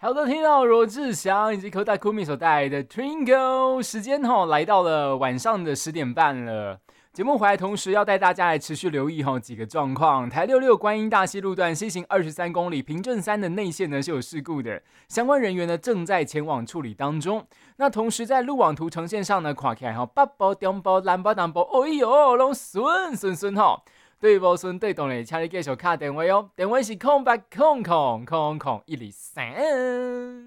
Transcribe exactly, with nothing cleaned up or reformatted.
好的，听到罗志祥以及 Koda Kumi 所带来的 Twinkle， 时间哈来到了晚上的十点半了。节目回来同时要带大家来持续留意哈几个状况。台六六观音大溪路段西行二十三公里，平镇山的内线呢是有事故的，相关人员呢正在前往处理当中。那同时在路网图呈现上呢，看起来哈北部、中部、南部、南部，哎呦，拢顺顺顺哈。对无顺对动嘞，请你继续打电话哦，电话是空八空空空空一二三。